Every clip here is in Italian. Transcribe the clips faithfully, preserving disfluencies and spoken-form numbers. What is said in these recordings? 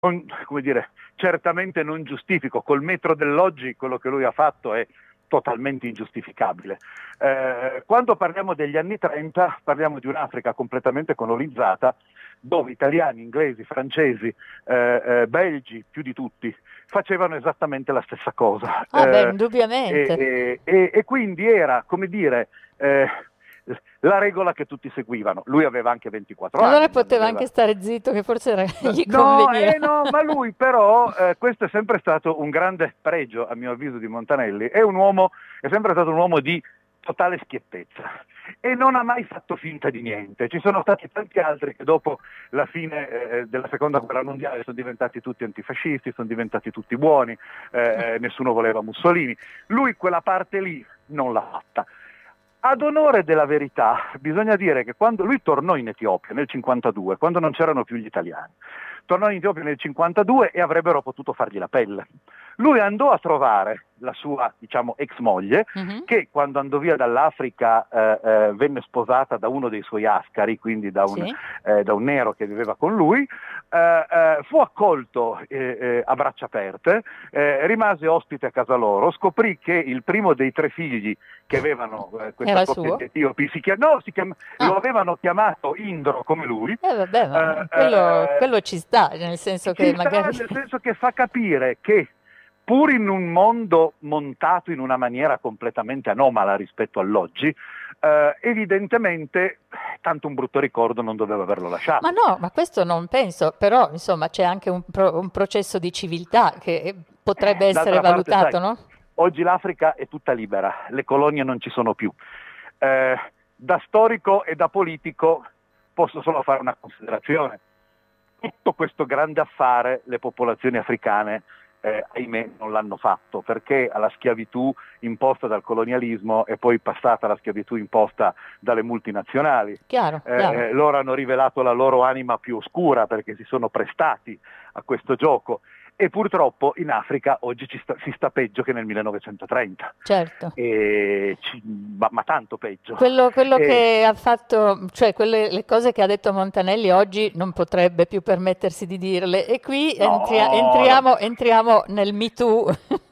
non, come dire, certamente non giustifico. Col metro dell'oggi quello che lui ha fatto è totalmente ingiustificabile. Eh, quando parliamo degli anni trenta parliamo di un'Africa completamente colonizzata, dove italiani, inglesi, francesi, eh, eh, belgi, più di tutti, facevano esattamente la stessa cosa. Ah, beh, Eh, indubbiamente. e, e, e quindi era, come dire, eh, la regola che tutti seguivano. Lui aveva anche ventiquattro Allora anni, non poteva aveva... anche stare zitto, che forse era- gli No, conveniva. eh no, ma lui però, eh, questo è sempre stato un grande pregio, a mio avviso, di Montanelli, è un uomo, è sempre stato un uomo di totale schiettezza e non ha mai fatto finta di niente. Ci sono stati tanti altri che dopo la fine eh, della seconda guerra mondiale sono diventati tutti antifascisti, sono diventati tutti buoni, eh, nessuno voleva Mussolini. Lui quella parte lì non l'ha fatta. Ad onore della verità, bisogna dire che quando lui tornò in Etiopia nel cinquantadue, quando non c'erano più gli italiani, tornò in Etiopia nel cinquantadue e avrebbero potuto fargli la pelle. Lui andò a trovare la sua, diciamo, ex moglie, Mhm. che quando andò via dall'Africa eh, eh, venne sposata da uno dei suoi ascari, quindi da un, Sì. eh, da un nero che viveva con lui, eh, eh, fu accolto eh, eh, a braccia aperte, eh, rimase ospite a casa loro, scoprì che il primo dei tre figli che avevano eh, questa Era coppia suo? di etiopi si chiam- no, si chiam- lo Ah, avevano chiamato Indro come lui. eh vabbè, ma eh, quello, eh, quello ci sta, nel senso che Ci sta, magari... nel senso che fa capire che pur in un mondo montato in una maniera completamente anomala rispetto all'oggi, eh, evidentemente tanto un brutto ricordo non doveva averlo Ma lasciato. no, ma questo non penso, però insomma c'è anche un, pro- un processo di civiltà che potrebbe essere D'altra parte, sai, valutato, no? oggi l'Africa è tutta libera, le colonie non ci sono più. Eh, da storico e da politico posso solo fare una considerazione. Tutto questo grande affare le popolazioni africane, eh, ahimè, non l'hanno fatto, perché alla schiavitù imposta dal colonialismo e poi passata alla schiavitù imposta dalle multinazionali. Chiaro, Eh, chiaro. eh, loro hanno rivelato la loro anima più oscura perché si sono prestati a questo gioco. E purtroppo in Africa oggi ci sta, si sta peggio che nel millenovecentotrenta, Certo. e ci- ma, ma tanto peggio. Quello, quello E, che ha fatto, cioè quelle, le cose che ha detto Montanelli oggi non potrebbe più permettersi di dirle. E qui entria- no, no. entriamo, entriamo nel Me Too.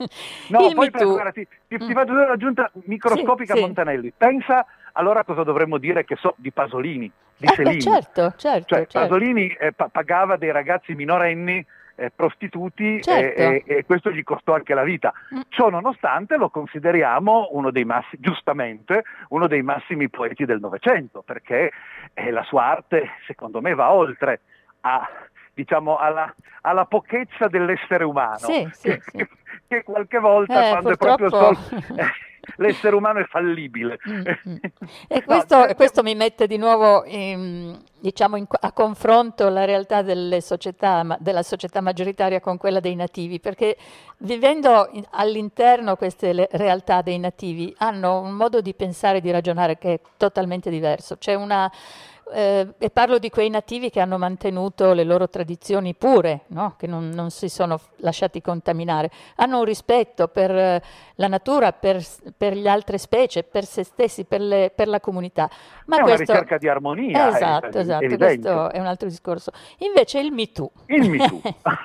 No, Il poi Me per- Too. guarda, ti, ti, Mm. ti faccio un'aggiunta Sì, microscopica a sì. Montanelli. Pensa allora cosa dovremmo dire, che so, di Pasolini, di Eh beh, Céline. certo, certo, Cioè certo. Pasolini eh, pa- pagava dei ragazzi minorenni eh, prostituti e, Certo. e- e questo gli costò anche la vita. Mm. Ciò nonostante lo consideriamo uno dei massimi, giustamente, uno dei massimi poeti del Novecento, perché eh, la sua arte, secondo me, va oltre a, diciamo, alla, alla pochezza dell'essere umano, Sì, sì, che, sì. che- che qualche volta, Eh, quando è proprio purtroppo. solo eh, l'essere umano è fallibile. Mm, mm. E No, questo, eh, questo mi mette di nuovo in- diciamo in- a confronto la realtà delle società, ma- della società maggioritaria con quella dei nativi, perché vivendo in- all'interno queste le- realtà dei nativi hanno un modo di pensare e di ragionare che è totalmente diverso. C'è una, eh, e parlo di quei nativi che hanno mantenuto le loro tradizioni pure, no? Che non, non si sono f- lasciati contaminare. Hanno un rispetto per eh, la natura, per, s- per le altre specie, per se stessi, per, le- per la comunità. Ma è una questo, ricerca di armonia, è esatto, esatto, evidente. questo è un altro discorso. Invece il Me Too. Il Me Too.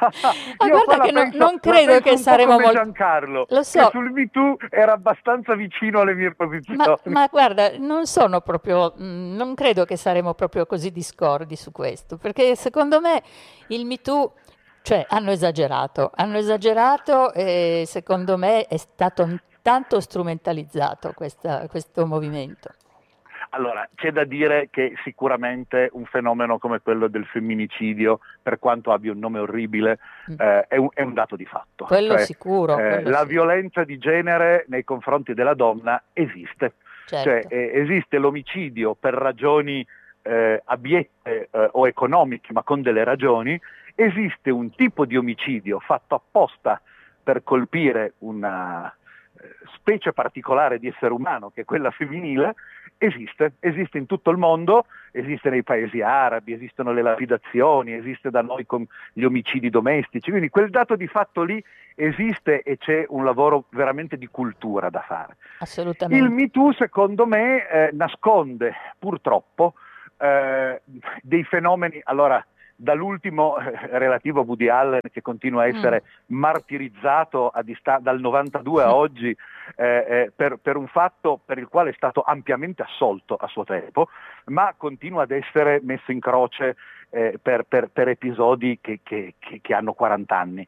Ma Io qua guarda la che no- penso, non la credo penso che un po' saremo come molto... Giancarlo, Lo che so, sul Me Too era abbastanza vicino alle mie ma, posizioni. ma guarda, non sono proprio, mh, non credo che saremo proprio così discordi su questo, perché secondo me il Me Too, cioè hanno esagerato, hanno esagerato e secondo me è stato un- tanto strumentalizzato questa- questo movimento. Allora, c'è da dire che sicuramente un fenomeno come quello del femminicidio, per quanto abbia un nome orribile, Mm. eh, è, un, è un dato di fatto. Quello Cioè, sicuro, eh, quello la sì, violenza di genere nei confronti della donna esiste. Cioè, certo. eh, esiste l'omicidio per ragioni eh, abiette eh, o economiche, ma con delle ragioni. Esiste un tipo di omicidio fatto apposta per colpire una eh, specie particolare di essere umano, che è quella femminile. Esiste, esiste in tutto il mondo, esiste nei paesi arabi, esistono le lapidazioni, esiste da noi con gli omicidi domestici, quindi quel dato di fatto lì esiste e c'è un lavoro veramente di cultura da fare. Il Assolutamente. Me Too, secondo me, eh, nasconde purtroppo eh, dei fenomeni, allora dall'ultimo eh, relativo a Woody Allen, che continua a essere mm. martirizzato a dista- dal novantadue a oggi eh, eh, per, per un fatto per il quale è stato ampiamente assolto a suo tempo, ma continua ad essere messo in croce eh, per, per, per episodi che, che, che, che hanno quaranta anni.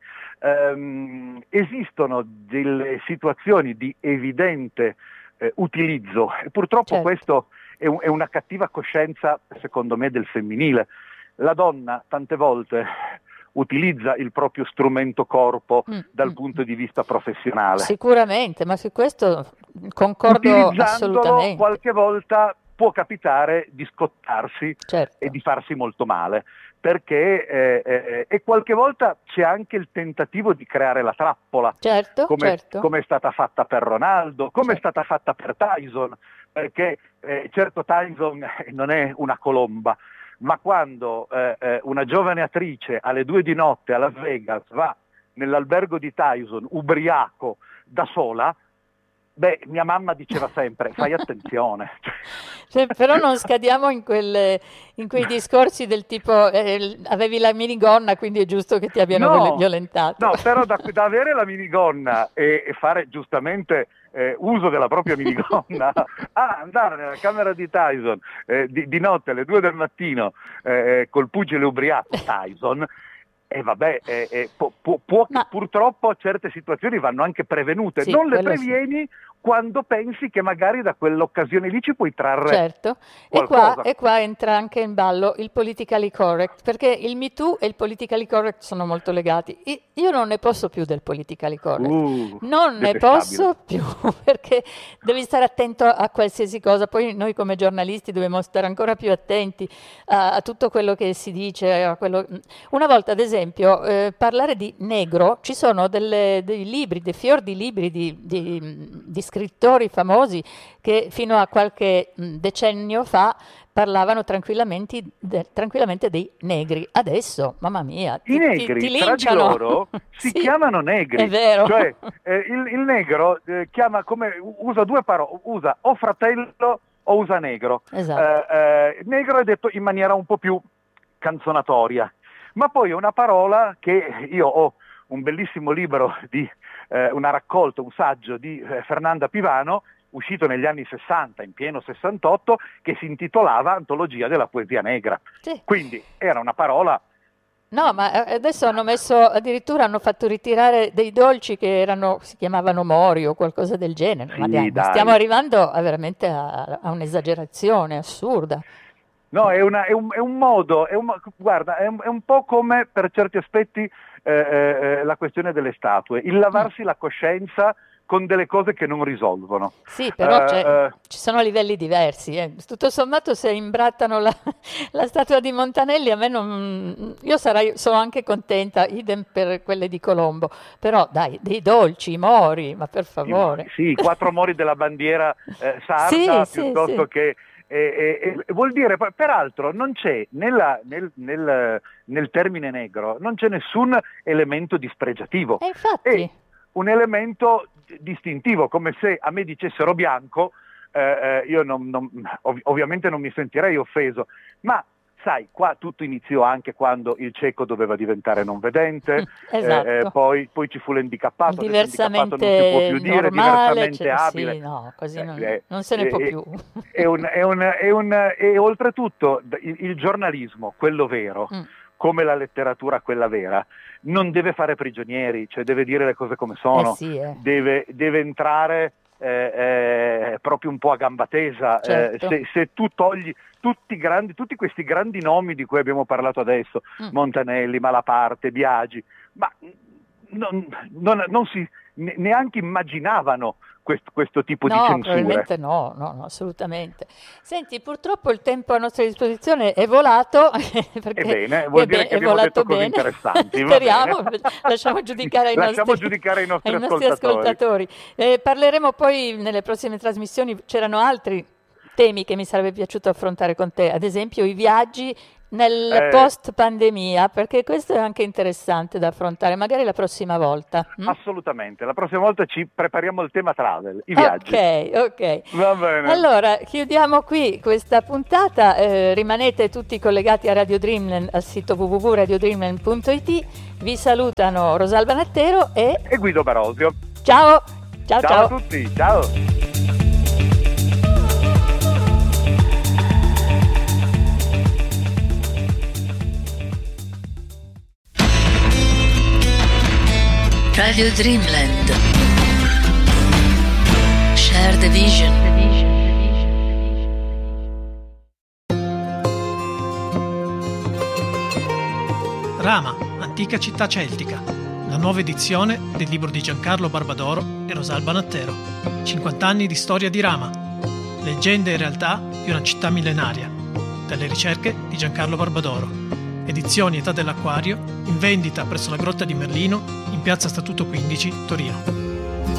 Um, esistono delle situazioni di evidente eh, utilizzo, e purtroppo certo. questo è, un, è una cattiva coscienza, secondo me, del femminile. La donna tante volte utilizza il proprio strumento corpo mm. dal punto di vista professionale. Sicuramente, ma su questo concordo assolutamente. Qualche volta può capitare di scottarsi certo. e di farsi molto male, perché eh, eh, e qualche volta c'è anche il tentativo di creare la trappola, certo, come, certo. come è stata fatta per Ronaldo, come certo. è stata fatta per Tyson, perché eh, certo Tyson non è una colomba, ma quando eh, eh, una giovane attrice alle due di notte a Las Vegas va nell'albergo di Tyson ubriaco da sola, beh, mia mamma diceva sempre fai attenzione. Cioè, però non scadiamo in, quelle, in quei discorsi del tipo eh, avevi la minigonna quindi è giusto che ti abbiano no, violentato. No, però da, da avere la minigonna e, e fare giustamente eh, uso della propria minigonna a andare nella camera di Tyson eh, di, di notte alle due del mattino eh, col pugile ubriaco Tyson, e eh, vabbè, eh, eh, può, può, può Ma... purtroppo certe situazioni vanno anche prevenute, sì, non le previeni sì. quando pensi che magari da quell'occasione lì ci puoi trarre certo. E qua, e qua entra anche in ballo il politically correct, perché il Me Too e il politically correct sono molto legati. Io non ne posso più del politically correct, uh, non ne posso più, perché devi stare attento a qualsiasi cosa. Poi noi come giornalisti dobbiamo stare ancora più attenti a, a tutto quello che si dice. A quello... Una volta, ad esempio, eh, parlare di negro, ci sono delle, dei libri, dei fior di libri di, di, di scrittori famosi che fino a qualche decennio fa parlavano tranquillamente, de, tranquillamente dei negri. Adesso, mamma mia, i negri ti, ti tra di loro si sì, chiamano negri. È vero. Cioè, eh, il, il negro eh, chiama come usa due parole, usa o fratello o usa negro. Esatto. Eh, eh, negro è detto in maniera un po' più canzonatoria, ma poi è una parola che io ho un bellissimo libro di eh, una raccolta, un saggio di eh, Fernanda Pivano, uscito negli anni sessanta, in pieno sessantotto, che si intitolava Antologia della poesia negra. Sì. Quindi era una parola... No, ma adesso hanno messo, addirittura hanno fatto ritirare dei dolci che erano, si chiamavano mori o qualcosa del genere. Sì, ma dai, dai. Stiamo arrivando a, veramente a, a un'esagerazione assurda. No, è, una, è, un, è un modo, è un, guarda, è un, è un po' come per certi aspetti eh, eh, la questione delle statue, il lavarsi mm. la coscienza con delle cose che non risolvono. Sì, però uh, cioè, uh, ci sono livelli diversi. Eh. Tutto sommato, se imbrattano la, la statua di Montanelli, a me non... Io sarei, sono anche contenta, idem per quelle di Colombo. Però dai, dei dolci, i mori, ma per favore. Sì, i quattro mori della bandiera eh, sarda, sì, piuttosto sì, sì. che... E, e, e vuol dire, peraltro non c'è nella, nel, nel, nel termine negro, non c'è nessun elemento dispregiativo. E infatti... È un elemento distintivo, come se a me dicessero bianco, eh, eh, io non, non, ov- ovviamente non mi sentirei offeso, ma sai, qua tutto iniziò anche quando il cieco doveva diventare non vedente, esatto. eh, poi, poi ci fu l'handicappato, diversamente non si può più dire, normale, diversamente cioè, abile. Sì, no, così non, eh, non se ne eh, può eh, più. È un, è un, è un, e oltretutto il, il giornalismo, quello vero, mm. come la letteratura, quella vera, non deve fare prigionieri, cioè deve dire le cose come sono, eh sì, eh. deve, deve entrare eh, eh, proprio un po' a gamba tesa. Certo. Eh, se, se tu togli tutti, grandi, tutti questi grandi nomi di cui abbiamo parlato adesso, mm. Montanelli, Malaparte, Biagi, ma non, non, non si neanche immaginavano questo, questo tipo no, di censure. Probabilmente no, no, no, assolutamente. Senti, purtroppo il tempo a nostra disposizione è volato. Perché Ebbene, vuol dire be- che abbiamo detto bene. cose interessanti. Speriamo, lasciamo giudicare ai Lasciamo nostri, giudicare i nostri ai nostri ascoltatori. ascoltatori. Eh, parleremo poi nelle prossime trasmissioni, c'erano altri temi che mi sarebbe piaciuto affrontare con te, ad esempio i viaggi nel Eh, post pandemia, perché questo è anche interessante da affrontare, magari la prossima volta. mm? assolutamente, la prossima volta ci prepariamo il tema travel, i viaggi. Ok, ok. Va bene. Allora, chiudiamo qui questa puntata. eh, rimanete tutti collegati a Radio Dreamland, al sito w w w punto radio dreamland punto i t. Vi salutano Rosalba Nattero e E Guido Barosio. ciao, ciao, Ciao ciao. a tutti, ciao. Radio Dreamland. Share the vision. Rama, antica città celtica. La nuova edizione del libro di Giancarlo Barbadoro e Rosalba Nattero. cinquanta anni di storia di Rama. Leggende e realtà di una città millenaria. Dalle ricerche di Giancarlo Barbadoro. Edizioni Età dell'Acquario, in vendita presso la Grotta di Merlino, in piazza Statuto quindici, Torino.